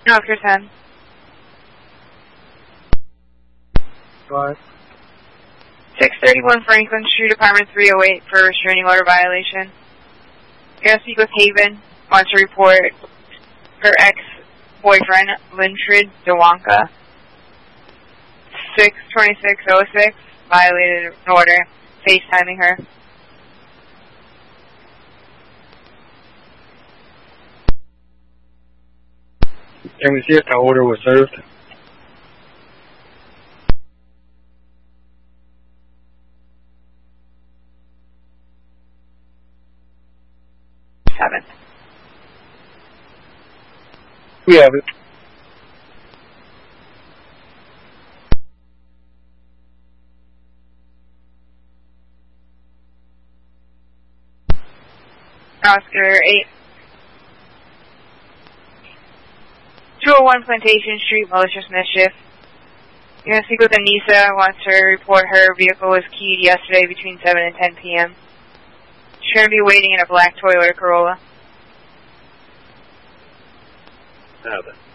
Oscar 10. Right. 631 Franklin Street, Apartment 308 for restraining order violation. You're going to speak with Haven. Wants to report her ex-boyfriend, Lintrid Dewanka. 62606, violated an order, FaceTiming her. Can we see if the order was served? Seven. We have it. Oscar 8. 201 Plantation Street, malicious mischief. You're going to speak with Anissa. Wants to report her vehicle was keyed yesterday between 7 and 10 p.m. She's going to be waiting in a black Toyota Corolla. Have it.